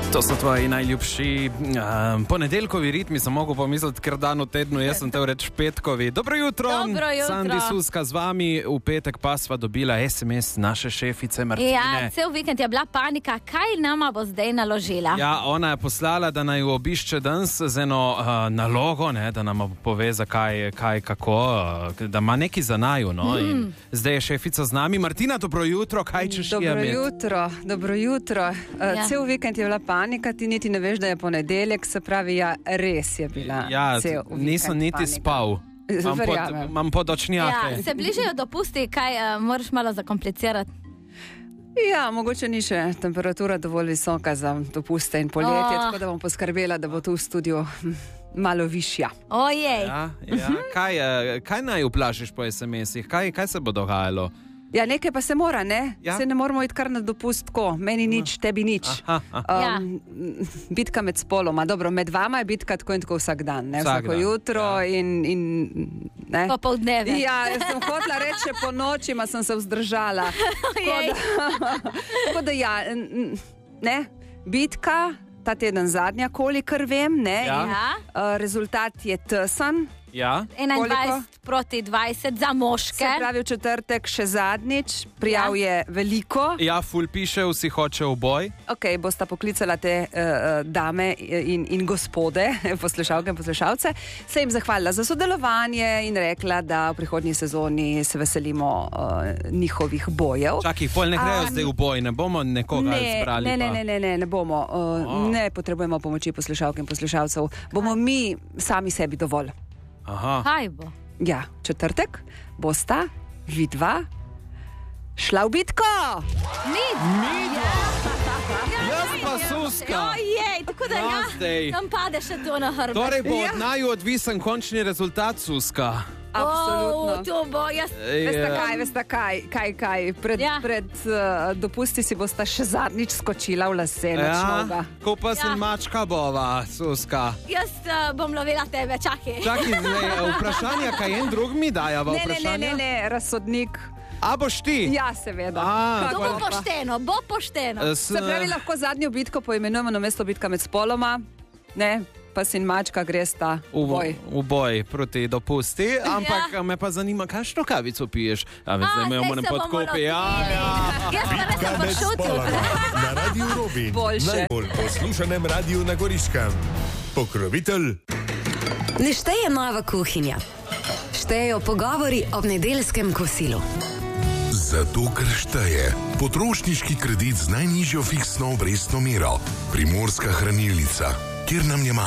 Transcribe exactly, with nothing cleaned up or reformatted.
To so tvoji najljubši uh, ponedeljkovi ritmi, sem mogel pomisliti, ker dan v tednu, jaz sem te reč petkovi. Dobro jutro, Dobro jutro. Sandi Suska z vami. V petek pa sva dobila es em es naše šefice Martine. Ja, cel vikend je bila panika, kaj nama bo zdaj naložila. Ja, ona je poslala, da naj jo obišče danes z eno uh, nalogo, ne, da nam pove, zakaj, kaj, kako, uh, da ima neki za naju. No? Mm. Zdaj je šefica z nami. Martina, dobro jutro, kaj češ dobro imeti? Jutro, dobro jutro. Uh, Ja. Cel vikend je bila panika, ti niti ne veš, da je ponedeljek, se pravi, ja, res je bila Ja, cel vikend nisem niti panika. spal. Imam pod, Verjamem. imam podočnjake. Ja, se bližajo dopusti, kaj uh, moraš malo zakomplicirati. Ja, mogoče ni še temperatura dovolj visoka za dopuste in poletje, Oh. tako da bom poskrbela, da bo tu v studiu hm, malo višja. Ojej. Ja, ja. Kaj, eh, kaj naj uplašiš po es em esih? Kaj, kaj se bo dogajalo? Ja, nekaj pa se mora, ne? Ja. Se ne moramo iti kar na dopust tako, meni nič, tebi nič. Aha, aha. Um, bitka med spoloma, dobro, med vama je bitka tako in tako vsak dan, ne? Vsak Vsako dan, jutro ja. in, in ne? Popoldneve. Ja, jaz sem hotela reči po noči, ma sem se vzdržala. Ojej. Tako da ja, n- n- ne, bitka, ta teden zadnja, kolikor vem, ne, Ja. in, Ja. uh, rezultat je tesen, Ja? enaindvajset proti dvajset za moške. se pravi v četrtek še zadnjič, prijav Ja. je veliko. Ja, ful piše, vsi hoče v boj. Ok, bosta poklicala te uh, dame in, in gospode, poslušalke in poslušalce, se jim zahvalila za sodelovanje in rekla, da v prihodnji sezoni se veselimo uh, njihovih bojev. Čakaj, pol ne grejo Um, zdaj v boj, ne bomo nekoga Ne, zbrali. ne, ne, pa. ne, ne, ne, ne bomo. Uh, Oh. ne potrebujemo pomoči poslušalk in poslušalcev. Bomo mi sami sebi dovolj. Aha. Kaj bo? Ja, četrtek bosta vidva šla v bitko. Mi? Jaz pa Suska. Ojej, tako da Ja, ja, zdaj. tam pade še to na hrbet. Torej bo Ja. od naju odvisen končni rezultat, Suska. Absolutno. Oh, to bo, jaz... Veste Ja. kaj, veste kaj, kaj, kaj. Pred, Ja. ja. pred uh, dopusti si bosta še zadnjič skočila v lase. Ja, ko pa sem Ja. mačka bova, Suska. Jaz uh, bom lovila tebe, čakaj. Čakaj, zdaj, vprašanja, kaj en drug mi dajava Ne, ne, ne, vprašanja? ne, ne, razsodnik. A boš ti? Ja, seveda. A, To Kako bo pa? pošteno, bo pošteno. S, Se pravi, lahko zadnjo bitko poimenujemo namesto bitka med spoloma, ne, pa sin mačka gresta v boj. v boj proti dopusti, ampak ja. me pa zanima, kakšno kavico piješ. A veš, zdaj me jo moram podkopi. Ja, ja. Jaz pa ne sem Med pošutil. spoloma na Radiu Robin, Boljše. najbolj poslušanem radiju na Goriškem. Pokrovitelj Ne šteje nova kuhinja, štejejo pogovori ob nedeljskem kosilu. Zato, ker šteje potrošniški kredit z najnižjo fiksno obrestno mero, Primorska hranilnica, kjer nam je mar.